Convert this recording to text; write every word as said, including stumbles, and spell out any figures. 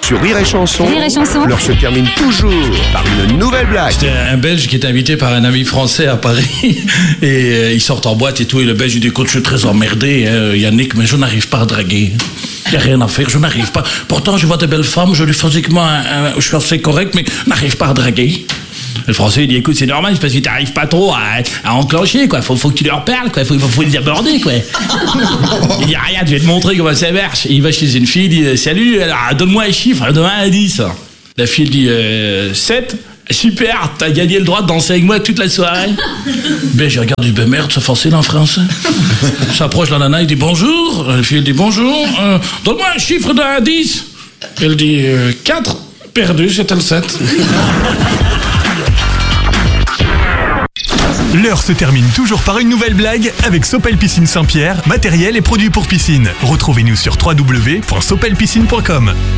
Sur Rire et Chanson, Rire et Chanson. l'heure se termine toujours par une nouvelle blague. C'était un Belge qui était invité par un ami français à Paris et euh, ils sortent en boîte et tout et le Belge il dit écoute je suis très emmerdé hein, Yannick mais je n'arrive pas à draguer. Il n'y a rien à faire, je n'arrive pas. Pourtant je vois de belles femmes, je lui physiquement un, un, je suis assez correct mais je n'arrive pas à draguer. Le français il dit écoute c'est normal c'est parce que tu n'arrives pas trop à, à enclencher quoi, faut, faut que tu leur parles quoi, faut, faut, faut les aborder quoi. Il dit regarde je vais te montrer comment ça marche. Il va chez une fille, il dit salut alors donne-moi un chiffre de un à dix. La fille dit euh, sept. Super, t'as gagné le droit de danser avec moi toute la soirée. Ben je regarde, ben merde, c'est facile en français. S'approche la nana, il dit bonjour. La fille elle dit bonjour. Euh, donne-moi un chiffre de un à dix. Elle dit euh, quatre. Perdu, c'était le sept. L'heure se termine toujours par une nouvelle blague avec Sopel Piscine Saint-Pierre, matériel et produits pour piscine. Retrouvez-nous sur w w w point sopel piscine point com.